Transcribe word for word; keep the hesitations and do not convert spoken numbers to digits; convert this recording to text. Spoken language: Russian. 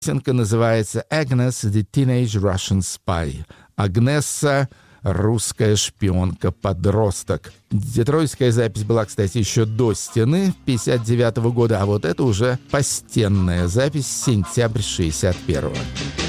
Песенка называется «Agnes, the Teenage Russian Spy». Агнесса — русская шпионка-подросток. Детройтская запись была, кстати, еще до «Стены» пятьдесят девятого года, а вот это уже постенная запись, сентябрь шестьдесят первого.